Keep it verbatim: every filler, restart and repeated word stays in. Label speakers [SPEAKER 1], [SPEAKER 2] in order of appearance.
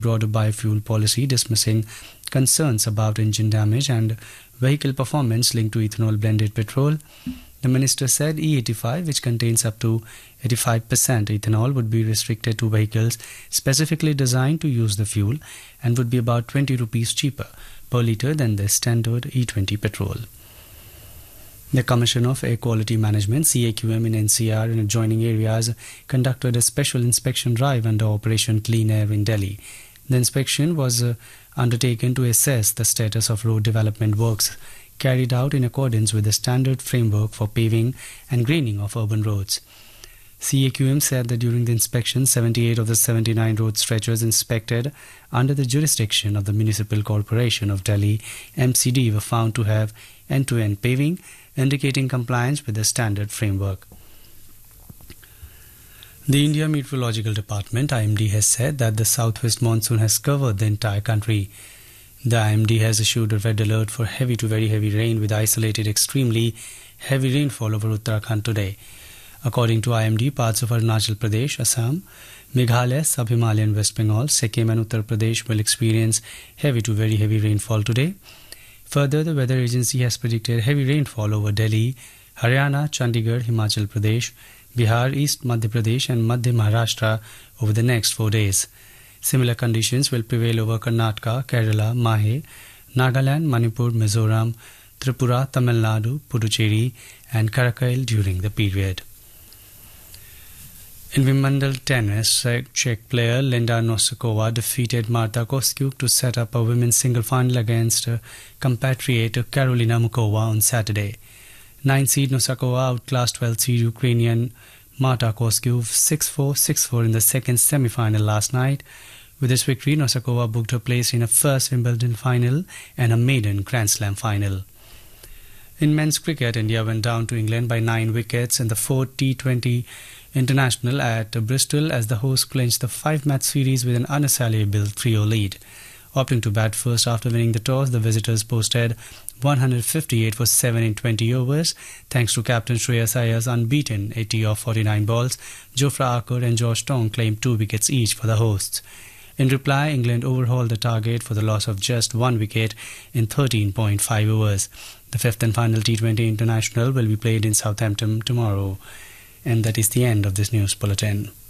[SPEAKER 1] broader biofuel policy, dismissing concerns about engine damage and vehicle performance linked to ethanol blended petrol. The minister said E eighty-five, which contains up to eighty-five percent ethanol, would be restricted to vehicles specifically designed to use the fuel and would be about twenty rupees cheaper per litre than the standard E twenty petrol. The Commission of Air Quality Management, C A Q M, in N C R and adjoining areas conducted a special inspection drive under Operation Clean Air in Delhi. The inspection was uh, undertaken to assess the status of road development works carried out in accordance with the standard framework for paving and greening of urban roads. C A Q M said that during the inspection, seventy-eight of the seventy-nine road stretchers inspected under the jurisdiction of the Municipal Corporation of Delhi, M C D, were found to have end-to-end paving, indicating compliance with the standard framework. The India Meteorological Department, I M D, has said that the southwest monsoon has covered the entire country. The I M D has issued a red alert for heavy to very heavy rain with isolated extremely heavy rainfall over Uttarakhand today. According to I M D, parts of Arunachal Pradesh, Assam, Meghalaya, Sub-Himalayan West Bengal, Sikkim and Uttar Pradesh will experience heavy to very heavy rainfall today. Further, the weather agency has predicted heavy rainfall over Delhi, Haryana, Chandigarh, Himachal Pradesh, Bihar, East Madhya Pradesh and Madhya Maharashtra over the next four days. Similar conditions will prevail over Karnataka, Kerala, Mahe, Nagaland, Manipur, Mizoram, Tripura, Tamil Nadu, Puducherry and Karaikail during the period. In Wimbledon tennis, Czech player Linda Nosakova defeated Marta Kostyuk to set up a women's single final against compatriot Karolina Mukova on Saturday. Nine-seed Nosakova outclassed twelve-seed Ukrainian Marta Kostyuk six four, six four in the second semi-final last night. With this victory, Nosakova booked her place in a first Wimbledon final and a maiden Grand Slam final. In men's cricket, India went down to England by nine wickets in the fourth T twenty International at Bristol as the hosts clinched the five-match series with an unassailable three oh lead. Opting to bat first after winning the toss, the visitors posted one hundred fifty-eight for seven in twenty overs, thanks to captain Shreyas Iyer's unbeaten eighty of forty-nine balls. Jofra Archer and Josh Tong claimed two wickets each for the hosts. In reply, England overhauled the target for the loss of just one wicket in thirteen point five overs. The fifth and final T twenty International will be played in Southampton tomorrow. And that is the end of this news bulletin.